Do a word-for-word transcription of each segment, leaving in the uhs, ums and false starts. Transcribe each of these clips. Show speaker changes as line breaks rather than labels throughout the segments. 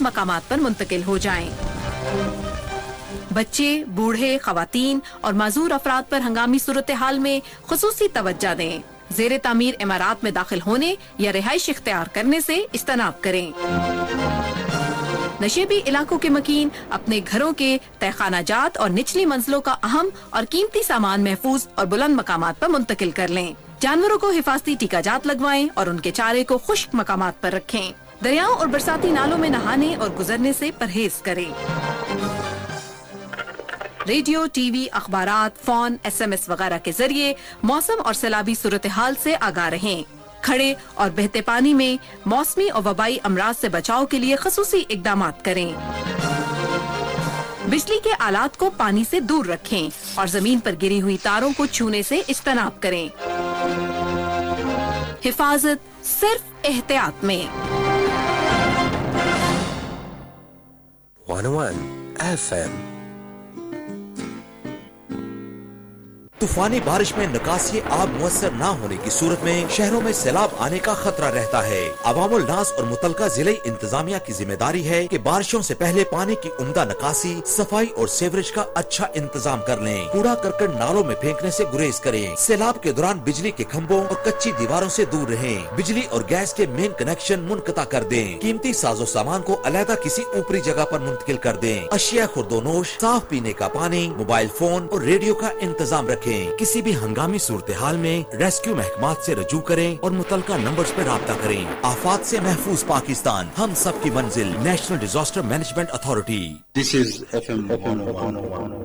मकामात पर मुंतकिल हो जाएं। बच्चे, बूढ़े, खवातीन और माजूर अफराद पर हंगामी सूरत हाल में खुसूसी तवज्जो दें। ज़ेर तामीर इमारात में दाखिल होने या रिहाइश इख्तियार करने से इज्तनाब करें। नशेबी इलाकों के मकीन अपने घरों के तहखाना जात और निचली मंजिलों का अहम और कीमती सामान महफूज और बुलंद मकामात पर मुंतकिल कर लें। जानवरों को हिफाजती टीका जात लगवाएं और उनके चारे को खुश्क मकामात पर रखें। दरियाओं और बरसाती नालों में नहाने और गुजरने से परहेज करें। Radio, TV, अखबारात, phone, S M S वगैरह के जरिए मौसम और सैलाबी सूरत हाल से आगाह रहें। खड़े और बहते पानी में मौसमी और वबाई अमराज से बचाव के लिए खसूसी इकदामात करें। बिजली के आलात को पानी से दूर रखें और जमीन पर गिरी हुई तारों को छूने से इज्तनाब करें। हिफाजत सिर्फ एहतियात में।
वन ओ वन एफ एम।
तूफानी बारिश में निकासी आब मुयसर न होने की सूरत में शहरों में सैलाब आने का खतरा रहता है। अवामुल नास और मुतलका जिले इंतजामिया की जिम्मेदारी है कि बारिशों से पहले पानी की उम्दा निकासी, सफाई और सीवरेज का अच्छा इंतजाम कर लें। कूड़ा करकट नालों में फेंकने से गुरेज करें। सैलाब के दौरान बिजली के खंभों और कच्ची दीवारों से दूर रहें। बिजली और गैस के मेन कनेक्शन मुनक़ता कर दें। कीमती साजो सामान को अलहदा किसी ऊपरी जगह पर मुंतकिल कर दें। अशिया खुर्दोनोश, साफ पीने का पानी, मोबाइल फोन और रेडियो का इंतजाम रखें। किसी भी हंगामी सूरत हाल में रेस्क्यू महकमात से रजू करें और मुतलका नंबर्स पर राब्ता करें। आफात से महफूज पाकिस्तान, हम सब की मंजिल, national disaster management authority.
This is FM one O one.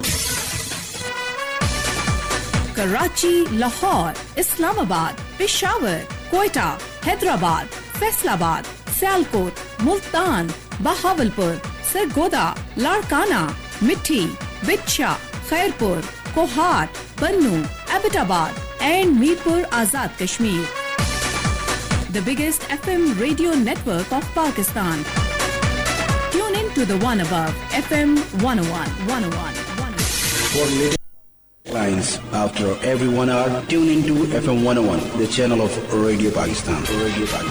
Karachi, Lahore, Islamabad, Peshawar, Quetta, Hyderabad, Faisalabad, Sialkot, Multan, Bahawalpur, Sargodha, Larkana, मिट्टी, बिच्छा, खैरपुर, कोहाट, बन्नू, Abbottabad and Mirpur Azad Kashmir. The biggest F M radio network of Pakistan. Tune in to the one above F M one oh one, one oh one, one oh one.
For latest lines after every one hour, tune into F M one oh one, the channel of Radio Pakistan. Radio Pakistan.